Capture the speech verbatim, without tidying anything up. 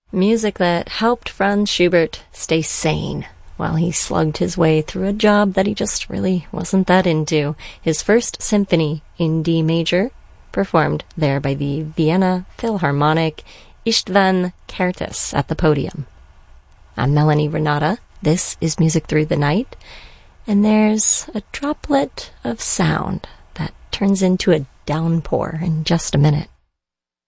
Music that helped Franz Schubert stay sane while he slugged his way through a job that he just really wasn't that into. His first symphony in D major, performed there by the Vienna Philharmonic, István Kertész at the podium. I'm Melanie Renata. This is Music Through the Night, and there's a droplet of sound that turns into a downpour in just a minute.